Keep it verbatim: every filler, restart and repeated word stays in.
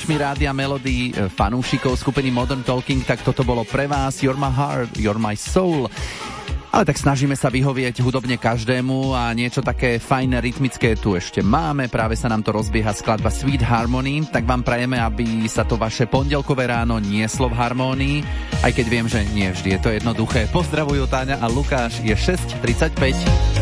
poslucháčmi Rádia Melody, fanúšikov skupiny Modern Talking, tak toto bolo pre vás You're My Heart, You're My Soul. Ale tak snažíme sa vyhovieť hudobne každému a niečo také fajné, rytmické tu ešte máme. Práve sa nám to rozbieha skladba Sweet Harmony, tak vám prajeme, aby sa to vaše pondelkové ráno nieslo v harmónii, aj keď viem, že nie vždy je to jednoduché. Pozdravujú Táňa a Lukáš, je šesť tridsaťpäť.